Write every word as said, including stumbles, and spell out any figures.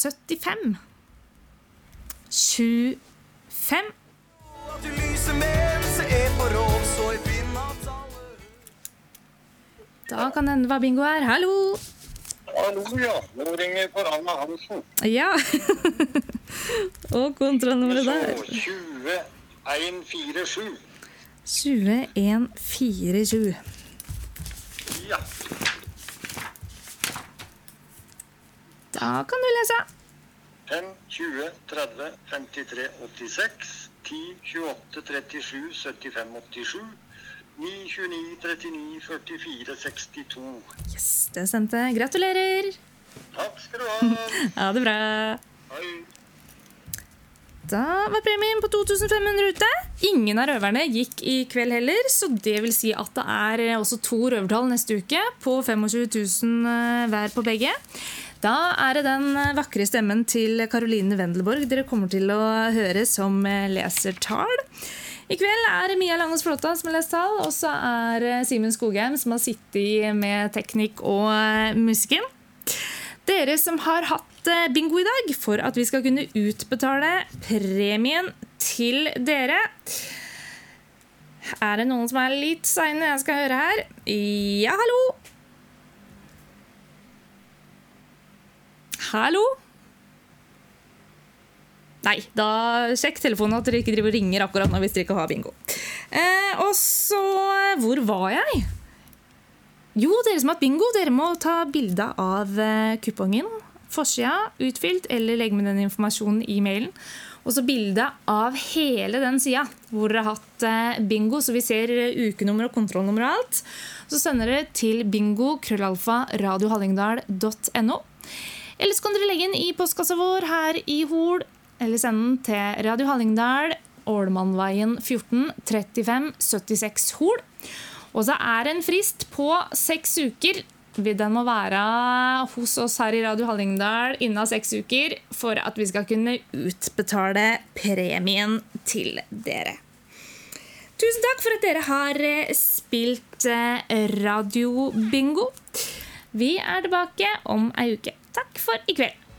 syttifem tjuefem. Da kan det være bingo her. Hallo! Hallo, ja. Nå ringer for Anna Hansen. Ja. Og kontrollnummeret der. Så, tjue en fire sju. tjue en fire sju. Ja. Da kan du lese. fem, tjue, tretti, femtitre, åttiseks, ti, tjueåtte, trettisju, syttifem, åttisju, ni, tjueni, trettini, førtifire, sekstito. Yes, det stemte. Gratulerer! Takk skal du ha. Ha det bra. Hei. Da var premien på to tusen fem hundre ute. Ingen av røverne gikk i kveld heller, så det vil si at det er også to røvertall neste uke på tjuefem tusen hver på begge. Da er det den vakre stemmen til Caroline Wendelborg dere kommer til å høre som leser tall. I kveld er Mia Langås Flåtta som har lest tall, og så er Simen Skogheim som har sittet med teknikk og musikken. Dere som har hatt bingo i dag for at vi skal kunne utbetale premien til dere. Er det noen som er litt sene jeg skal høre her? Ja, hallo! Hallo? Nei, da sjekk telefonen at dere ikke driver og ringer akkurat nå hvis dere ikke har bingo. Eh, og så, hvor var jeg? Jo, dere som har hatt bingo, dere må ta bilde av eh, kupongen, forsida, utfylt, eller legge med den informasjonen i mailen. Og så bilde av hele den sida hvor dere har hatt eh, bingo, så vi ser ukenummer og kontrollnummer og alt. Så sender dere til bingo krøllalfa radiohallingdal punktum no. Eller så kan dere legge den i postkassa vår her i Hol, eller sende den til Radio Hallingdal, Ålmannveien fjorten, trettifem, syttiseks Hol. Og så er det en frist på seks uker. Den må være hos oss her i Radio Hallingdal innen seks uker for at vi skal kunne utbetale premien til dere. Tusen takk for at dere har spilt Radio Bingo. Vi er tilbake om ei uke. Takk for i kveld.